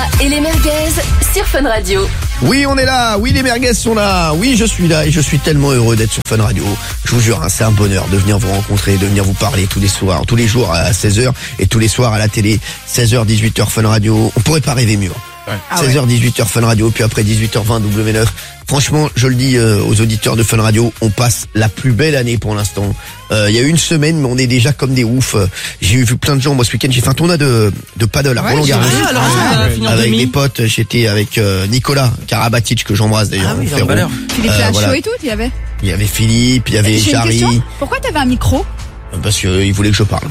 et les merguez sur Fun Radio. Oui, on est là. Oui, les merguez sont là. Oui, je suis là et je suis tellement heureux d'être sur Fun Radio. Je vous jure, c'est un bonheur de venir vous rencontrer, de venir vous parler tous les soirs, tous les jours à 16h et tous les soirs à la télé. 16h, 18h Fun Radio. On pourrait pas rêver mieux. Ouais. 16h, 18h Fun Radio, puis après 18h20 W9. Franchement, je le dis aux auditeurs de Fun Radio, on passe la plus belle année pour l'instant. Il y a eu une semaine, mais on est déjà comme des oufs. J'ai vu plein de gens. Moi, ce week-end, j'ai fait un tournoi de paddle à Roland-Garros. Avec mes potes, j'étais avec Nicolas Karabatic, que j'embrasse d'ailleurs. Philippe Lachaud et tout, il y avait. Il y avait Philippe, il y avait J'ai une Jarry. question. Pourquoi t'avais un micro? Parce qu'il voulait que je parle.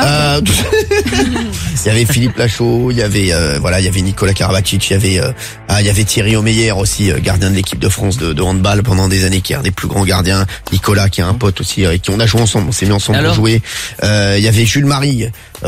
Il y avait Philippe Lachaud, il y avait il y avait Nicolas Karabatic, il y avait Thierry Omeyer aussi, gardien de l'équipe de France de handball pendant des années, qui est un des plus grands gardiens. Nicolas, qui est un pote aussi, avec qui on a joué ensemble, on s'est mis ensemble pour jouer. Il y avait Jules Marie,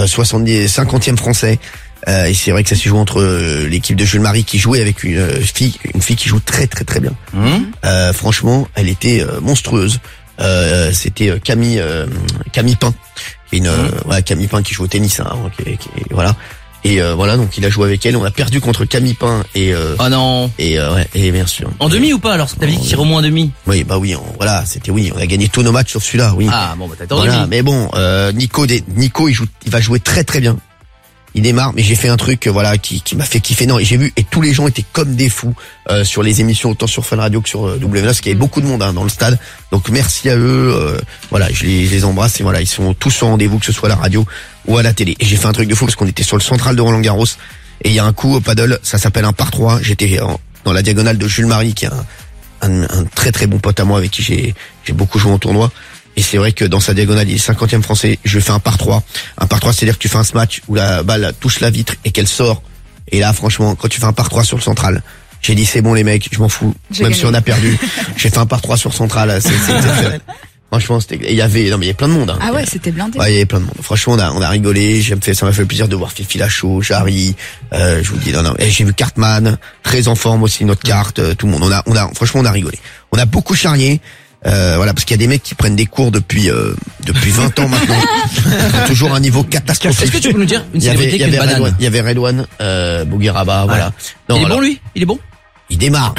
50e français. Et c'est vrai que ça s'est joué entre l'équipe de Jules Marie qui jouait avec une fille qui joue très très très bien. Franchement, elle était monstrueuse. C'était Camille Pain, qui est Camille Pain qui joue au tennis, hein, voilà. Et voilà, donc il a joué avec elle. On a perdu contre Camille Pain et oh non. Et bien sûr. En demi ou pas alors? T'avais dit qu'il tirait au moins en demi. Oui, bah oui, on a gagné tous nos matchs sauf celui-là, oui. Ah bon, bah t'as tort. Voilà, mais bon, Nico il va jouer très très bien. Il démarre, mais j'ai fait un truc qui m'a fait kiffer. Non, et j'ai vu, et tous les gens étaient comme des fous sur les émissions, autant sur Fun Radio que sur W9, parce qu'il y avait beaucoup de monde dans le stade. Donc merci à eux. Je les embrasse et voilà, ils sont tous au rendez-vous, que ce soit à la radio ou à la télé. Et j'ai fait un truc de fou parce qu'on était sur le central de Roland-Garros et il y a un coup au paddle, ça s'appelle un par 3. J'étais dans la diagonale de Jules Marie, qui est un très très bon pote à moi avec qui j'ai beaucoup joué en tournoi. Et c'est vrai que dans sa diagonale, il est 50e français. Je lui fais un par 3. Un par 3, c'est-à-dire que tu fais un match où la balle touche la vitre et qu'elle sort. Et là, franchement, quand tu fais un par 3 sur le central, j'ai dit c'est bon les mecs, je m'en fous. Même si on a perdu, j'ai fait un par 3 sur le central. C'est franchement, il y avait plein de monde. Hein. Ah ouais, c'était blindé. Ouais, il y avait plein de monde. Franchement, on a rigolé. Ça m'a fait le plaisir de voir Fifi Lachaud, Jarry. Je vous dis, non. Et j'ai vu Cartman, très en forme aussi, notre carte, tout le monde. Franchement, on a rigolé. On a beaucoup charrié. Parce qu'il y a des mecs qui prennent des cours depuis 20 ans maintenant. Toujours un niveau catastrophique. Est-ce que tu peux nous dire une célébrité qui est banane? Il y avait Redouane, Bougueraba, voilà. Non, il est bon lui? Il est bon? Il démarre.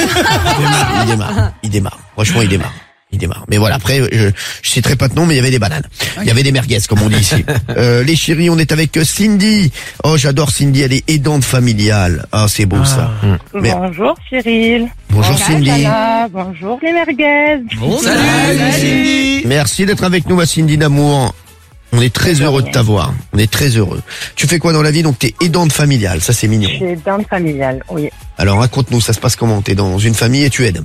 Franchement, il démarre. Mais voilà, après, je citerai pas de nom, mais il y avait des bananes. Il y avait des merguez, comme on dit ici. Les chéris, on est avec Cindy. Oh, j'adore Cindy, elle est aidante familiale. Ah, c'est beau, ça. Mais... Bonjour Cyril. Bonjour Cindy. Bonjour les merguez. Salut Cindy. Merci d'être avec nous, ma Cindy d'amour. On est très heureux de t'avoir. On est très heureux. Tu fais quoi dans la vie? Donc t'es aidante familiale, ça c'est mignon. Je suis aidante familiale, oui. Alors raconte-nous, ça se passe comment? T'es dans une famille et tu aides?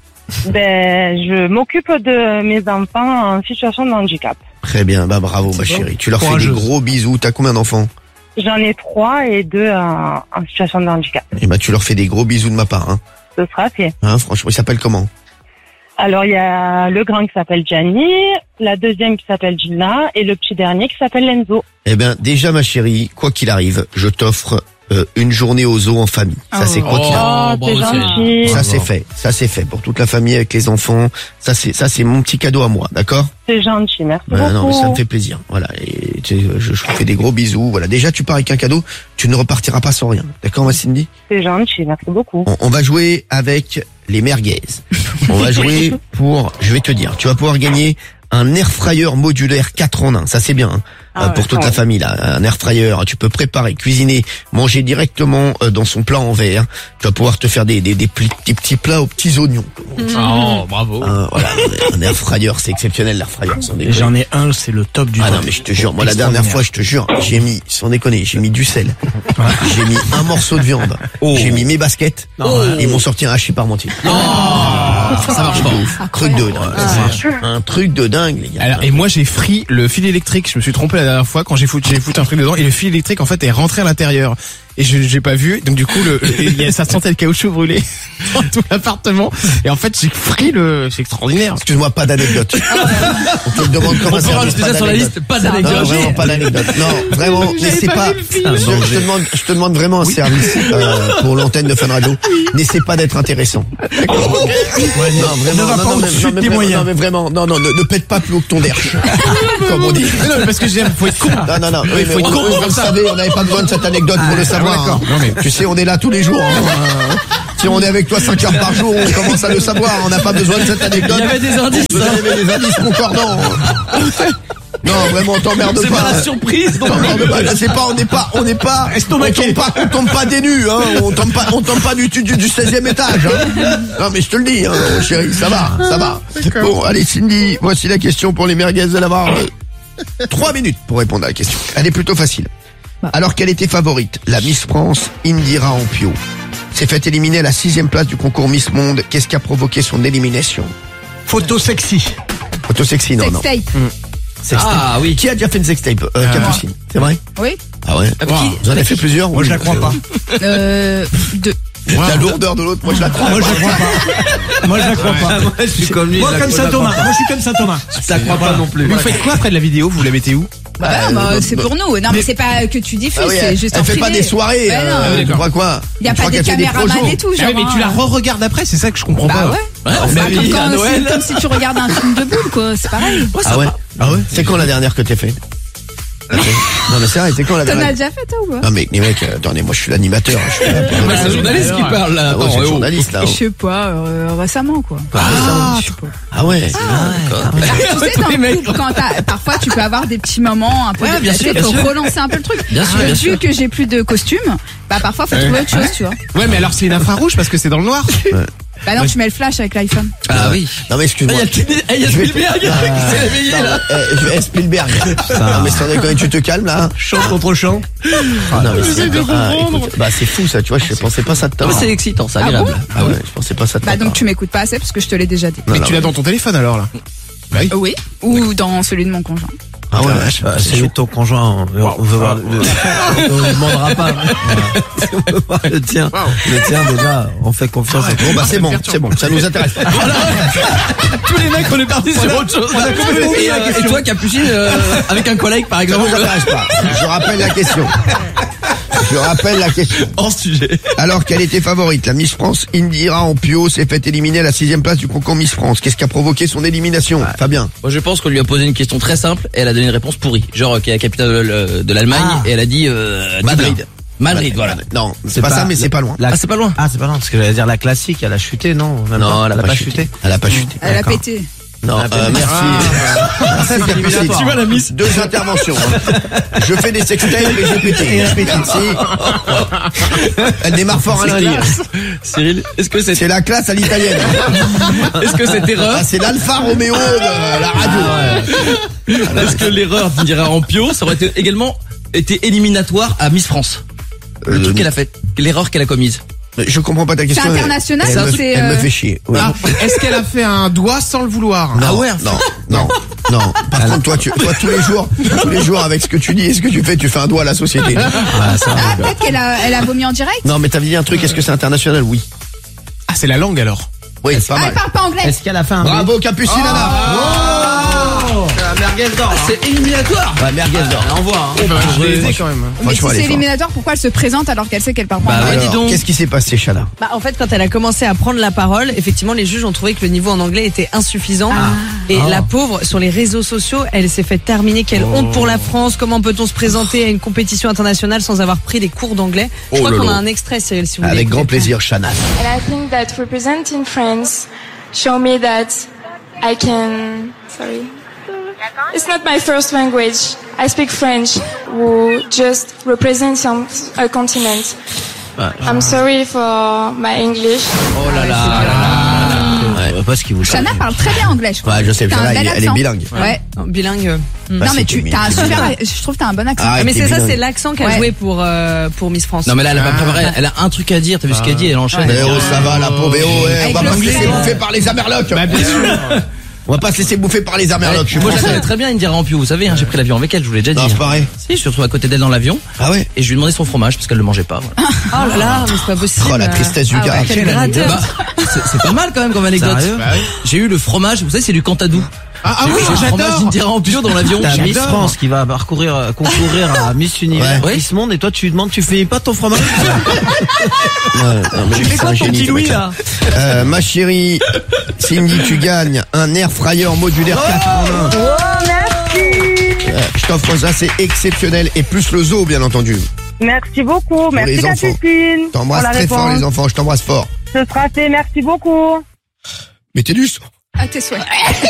Je m'occupe de mes enfants en situation de handicap. Très bien, bah bravo ma chérie. Tu leur fais des gros bisous. T'as combien d'enfants? J'en ai 3 et 2 en situation de handicap. Et bah tu leur fais des gros bisous de ma part, hein. Ce sera fait. Hein, franchement, ils s'appellent comment? Alors il y a le grand qui s'appelle Gianni, la deuxième qui s'appelle Gina et le petit dernier qui s'appelle Lenzo. Eh bien déjà ma chérie, quoi qu'il arrive, je t'offre une journée au zoo en famille. Ça c'est quoi qu'il arrive. C'est gentil. Ça c'est fait pour toute la famille avec les enfants. Ça c'est mon petit cadeau à moi, d'accord? C'est gentil, merci beaucoup. Non, mais ça me fait plaisir. Voilà, et je vous fais des gros bisous. Voilà, déjà tu pars avec un cadeau, tu ne repartiras pas sans rien. D'accord, ma Cindy? C'est gentil, merci beaucoup. On va jouer avec les merguez. On va jouer je vais te dire, tu vas pouvoir gagner un air fryer modulaire 4 en 1. Ça c'est bien, hein, pour toute la famille là. Un air fryer, tu peux préparer, cuisiner, manger directement dans son plat en verre. Tu vas pouvoir te faire des petits plats aux petits oignons. Oh, bravo. Voilà, un air fryer, c'est exceptionnel l'air fryer. J'en ai un, c'est le top du top. Ah non mais je te jure, moi la dernière fois, je te jure, j'ai mis, sans déconner, j'ai mis du sel. J'ai mis un morceau de viande. J'ai mis mes baskets. Ils m'ont sorti un hachis parmentier. Ça marche pas. Un truc de dingue, les gars. Alors, et moi j'ai frit le fil électrique. Je me suis trompé la dernière fois quand j'ai foutu un truc dedans et le fil électrique en fait est rentré à l'intérieur. Et j'ai pas vu, donc du coup ça sentait le caoutchouc brûlé dans tout l'appartement. Et en fait j'ai frit c'est extraordinaire. Excuse-moi, pas d'anecdote. On te demande comment ça. Déjà sur la liste, pas d'anecdote. Non, vraiment pas d'anecdote. Non, vraiment, n'essaie pas. Je te demande vraiment un service pour l'antenne de Fun Radio. N'essaie pas d'être intéressant. D'accord. Non, vraiment. Non, ne pète pas plus haut que ton derche. Comme on dit. Non, parce que faut être con. Non. Vous savez, on n'avait pas besoin de cette anecdote pour le savoir. savoir. d'accord. Non, mais tu sais, on est là tous les jours. Hein. Si on est avec toi 5 heures par jour, on commence à le savoir. On n'a pas besoin de cette anecdote. Il y avait des indices. Vous avez des indices concordants. Non, vraiment, t'emmerde C'est pas. pas la surprise. Donc. T'emmerde pas. Là, c'est pas, on tombe pas des nus, hein. On tombe pas du 16e étage, hein. Non, mais je te le dis, hein, chérie, ça va. Bon, allez, Cindy, voici la question pour les merguez. Elle va avoir 3 minutes pour répondre à la question. Elle est plutôt facile. Alors qu'elle était favorite, la Miss France, Indira Ampio, s'est fait éliminer à la 6e place du concours Miss Monde. Qu'est-ce qui a provoqué son élimination? Photo sexy. Photo sexy, non. Sextape. Sextape. Ah oui. Qui a déjà fait une sextape? Capucine. C'est vrai? Oui. Ah ouais? Vous en avez fait plusieurs? Moi, je la crois pas. 2. La lourdeur de l'autre, moi je la crois. Moi, je la crois pas. Moi, je la crois pas. Moi, je suis comme lui. Moi, comme Saint-Thomas. Moi, je suis comme Saint-Thomas. Je la crois pas non plus. Vous faites quoi après de la vidéo? Vous la mettez où? C'est pour nous. Non, mais c'est pas que tu diffuses, Ah oui, c'est juste elle en fait pas privé. des soirées. Ouais, non. Tu crois quoi? Il y a Tu pas crois des qu'elle fait des caméramans projos et tout, genre. Ah, mais tu la re-regardes après, c'est ça que je comprends Bah pas. ouais. Ouais, on Bah, fait comme, à Noël. comme si tu regardes un film de boule, quoi. C'est pareil. Ah ouais? C'est quand la dernière que t'as fait? Non mais c'est vrai, c'est quand la T'en as dernière? déjà fait, toi, ou pas? Non mais les mecs, attendez, moi je suis l'animateur. Je suis là pour- Ouais, c'est un journaliste qui parle là. Ah ouais, Attends, c'est le oh. journaliste là. Je sais pas, récemment, quoi. Ah, Je sais pas. ah ouais. Tu sais, dans le couple, quand parfois tu peux avoir des petits moments un peu Ouais, bien sûr, déplacés, bien faut sûr. relancer un peu le truc. Bien sûr, bien Vu sûr. que j'ai plus de costume, bah parfois faut trouver autre chose, tu vois. Ouais, mais alors c'est une infrarouge parce que c'est dans le noir. Bah non, tu mets le flash avec l'iPhone. Ah oui. Non mais excuse-moi. Il y a Spielberg qui s'est réveillé là. Je vais Spielberg. Non mais sans déconner, tu te calmes là. Chant contre chant. Non mais c'est écoute, bah c'est fou ça, tu vois, je pensais pas ça de toi. Ouais, c'est excitant, c'est Ah agréable. Ah ouais, je pensais pas ça de Bah toi. donc tu m'écoutes pas assez parce que je te l'ai déjà dit. Mais tu l'as dans ton téléphone alors là. Oui. Ou dans celui de mon conjoint. Ah ouais, C'est lui ton conjoint. On veut voir on ne demandera pas. On veut voir le tien. Le tien, déjà, on fait confiance à toi. Bon bah c'est bon, ça nous intéresse pas. Tous les mecs, on est partis sur autre chose. On a complètement oublié la question. Et toi, Capucine, avec un collègue par Ça exemple. vous intéresse pas. Je rappelle la question. Hors sujet. Alors qu'elle était favorite, la Miss France Indira Ampio s'est fait éliminer à la 6e place du concours Miss France. Qu'est-ce qui a provoqué son élimination? Fabien. Moi, je pense qu'on lui a posé une question très simple et elle a donné une réponse pourrie. Genre, qui est la capitale de l'Allemagne et elle a dit Madrid. Madrid, voilà. Non, c'est pas ça, mais c'est pas loin. Ah, c'est pas loin. Ah, c'est pas loin, parce que j'allais dire la classique, elle a chuté, non? Même Non, elle a pas chuté. Elle a pas chuté. Elle a D'accord. pété. Non, merci. Merci, Capucine. Tu vois la Miss. 2 interventions. Hein. Je fais des sextapes et j'ai pété. Merci. Elle démarre fort à l'un. Cyril, est-ce que C'est la classe à l'italienne. est-ce que cette erreur, Ah, c'est l'Alfa Romeo de la radio. est-ce que l'erreur d'Indira Ampio, ça aurait également été éliminatoire à Miss France? Le truc qu'elle a fait, l'erreur qu'elle a commise. Je comprends pas ta question. C'est international, Elle me- c'est, Elle me fait chier. Oui. Ah, est-ce qu'elle a fait un doigt sans le vouloir? Non, Ah ouais, non. Par contre, toi, tous les jours, avec ce que tu dis et ce que tu fais un doigt à la société. Ah, peut-être qu'elle a vomi en direct. Non, mais t'avais dit un truc. Est-ce que c'est international? Oui. Ah, c'est la langue alors. Oui, c'est pas Ah, elle mal. parle pas anglais. Est-ce qu'elle a fait un Bravo, Capucine, Anna. La merguez d'or. C'est éliminatoire. Ouais, merguez d'or. On voit, hein. Je l'ai aidé quand même. Mais si Franchement, elle c'est est forte. éliminatoire, pourquoi elle se présente alors qu'elle sait qu'elle parle pas Bah anglais? ouais, dis Alors, donc. qu'est-ce qui s'est passé, Chana? Bah, en fait, quand elle a commencé à prendre la parole, effectivement, les juges ont trouvé que le niveau en anglais était insuffisant. Et la pauvre, sur les réseaux sociaux, elle s'est fait terminer. Quelle honte pour la France. Comment peut-on se présenter à une compétition internationale sans avoir pris des cours d'anglais? Je crois là qu'on a là. un extrait, Cyril, si vous voulez. Avec grand écouter. plaisir, Chana. And I think that representing France show me that I can. Sorry. It's not my first language. I speak French, who just represents a continent. I'm sorry for my English. Oh là là. Je vois pas ce qu'il vous Shana parle très bien anglais, je crois. Ouais, je sais, T'as Shana, un bel elle est accent. bilingue. Ouais. Non, bilingue. Non, mais c'est t'as un super, je trouve que t'as un bon accent. Ah, Mais t'es c'est ça, bilingue. c'est l'accent qu'elle Ouais. jouait pour Miss France. Non mais là, elle a pas préparé. Elle a un truc à dire. T'as vu ce qu'elle dit? Elle enchaîne. Mais oh, ça va, la pauvre. Eh, oh, Avec on va pas se l'anglais. laisser bouffer par les Amerlocs. Bah, bien sûr. On va pas se laisser bouffer par les Amerlocs. Je suis Moi, je la français. connais très bien, Indira Ampio. Vous savez, hein, j'ai pris l'avion avec elle. Je vous l'ai déjà dit. Non, c'est pareil. Si, je suis retrouvé à côté d'elle dans l'avion Ah ouais? et je lui ai demandé son fromage parce qu'elle le mangeait pas. Voilà. Oh là là, mais c'est pas possible. Oh, la tristesse du gars. ouais, quel gratteur. Bah, c'est pas mal quand même comme anecdote. Sérieux? J'ai eu le fromage. Vous savez, c'est du Cantadou. Ah oui, J'ai le fromage j'adore. d'Indira Ampio dans l'avion. T'as Miss J'adore. France qui va concourir à Miss Univers, Ouais. Miss Monde, et toi tu lui demandes, tu finis pas ton fromage? Non, mais c'est un génie, ce mec-là. Ma chérie, Cindy, tu gagnes un air fryer modulaire 4 en 1. Oh, merci. je t'offre ça, c'est exceptionnel. Et plus le zoo, bien entendu. Merci beaucoup. Merci les enfants. Capucine. T'embrasses pour la très fort réponse. les enfants, je t'embrasse fort. Ce sera fait. Merci beaucoup. Mettez du son. À tes souhaits.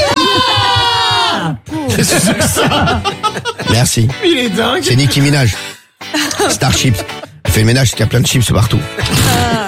Merci. Il est dingue. C'est Nicki Minaj. Starships. Elle fait le ménage parce qu'il y a plein de chips partout.